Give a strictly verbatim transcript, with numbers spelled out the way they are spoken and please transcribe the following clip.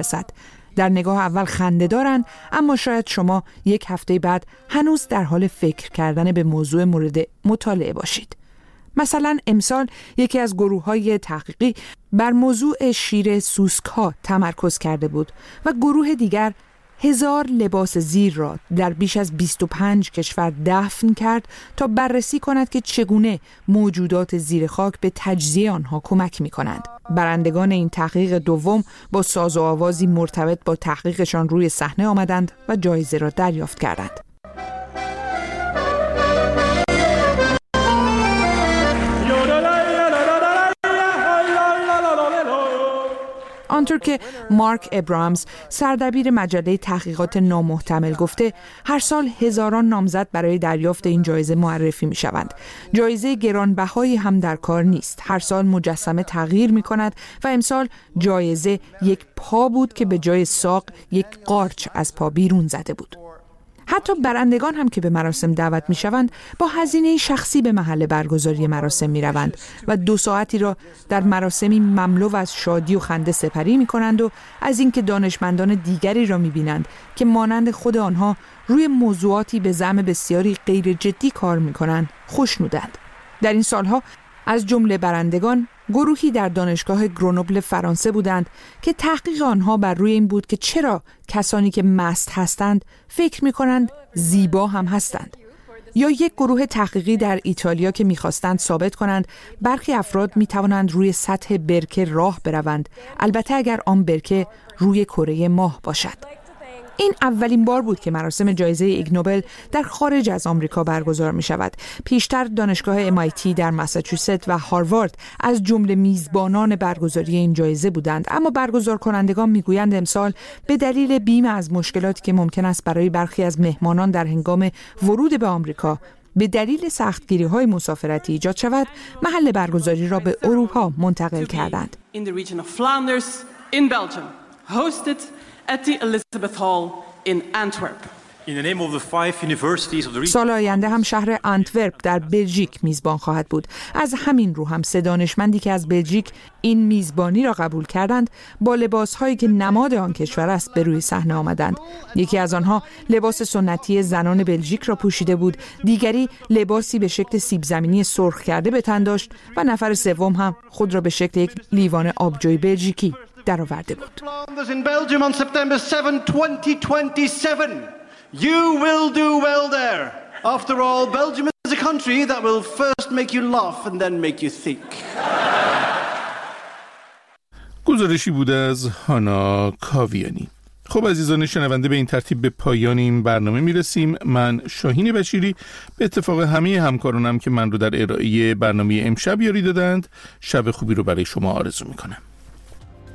میرسد. در نگاه اول خنده دارن، اما شاید شما یک هفته بعد هنوز در حال فکر کردن به موضوع مورد مطالعه باشید. مثلا امسال یکی از گروه‌های تحقیقی بر موضوع شیر سوسک‌ها تمرکز کرده بود و گروه دیگر هزار لباس زیر را در بیش از بیست و پنج کشور دفن کرد تا بررسی کند که چگونه موجودات زیر خاک به تجزیه آنها کمک می‌کنند. برندگان این تحقیق دوم با ساز و آوازی مرتبط با تحقیقشان روی صحنه آمدند و جایزه را دریافت کردند. آنطور که مارک ابرامز سردبیر مجله تحقیقات نامحتمل گفته، هر سال هزاران نامزد برای دریافت این جایزه معرفی می شوند. جایزه گرانبهایی هم در کار نیست. هر سال مجسمه تغییر می کند و امسال جایزه یک پا بود که به جای ساق یک قارچ از پا بیرون زده بود. حتی برندگان هم که به مراسم دعوت می شوند با هزینه شخصی به محل برگزاری مراسم می روند و دو ساعتی را در مراسمی مملو از شادی و خنده سپری می کنند و از اینکه دانشمندان دیگری را می بینند که مانند خود آنها روی موضوعاتی به زعم بسیاری غیر جدی کار می کنند خوشنودند. در این سالها از جمله برندگان گروهی در دانشگاه گرونوبل فرانسه بودند که تحقیق آنها بر روی این بود که چرا کسانی که مست هستند فکر می‌کنند زیبا هم هستند. یا یک گروه تحقیقی در ایتالیا که می‌خواستند ثابت کنند برخی افراد می‌توانند روی سطح برکه راه بروند، البته اگر آن برکه روی کره ماه باشد. این اولین بار بود که مراسم جایزه ایگ نوبل در خارج از آمریکا برگزار می شود. پیشتر دانشگاه ام آی تی در ماساچوست و هاروارد از جمله میزبانان برگزاری این جایزه بودند، اما برگزار کنندگان می گویند امسال به دلیل بیم از مشکلاتی که ممکن است برای برخی از مهمانان در هنگام ورود به آمریکا به دلیل سختگیری‌های مسافرتی ایجاد شود، محل برگزاری را به اروپا منتقل کردند. At the Elizabeth Hall in Antwerp. In the name of the five universities of the region. سال آینده هم شهر انتورپ در بلژیک میزبان خواهد بود. از همین رو هم سه دانشمندی که از بلژیک این میزبانی را قبول کردند با لباس‌هایی که نماد آن کشور است به روی صحنه آمدند. یکی از آنها لباس سنتی زنان بلژیک را پوشیده بود، دیگری لباسی به شکل سیب زمینی سرخ کرده به تن داشت و نفر سوم هم خود را به شکل یک لیوان آبجوی بلژیکی درآورده بود. In Belgium on September seventh, twenty twenty-seven. You will do well there. After all, Belgium is a country that will first make you laugh and then make you think. گزارشی بود از هانا کاویانی. خب عزیزان شنونده، به این ترتیب به پایان این برنامه میرسیم. من شاهین بشیری به اتفاق همه همکارانم که من رو در ارائه برنامه امشب یاری دادند، شب خوبی رو برای شما آرزو میکنم.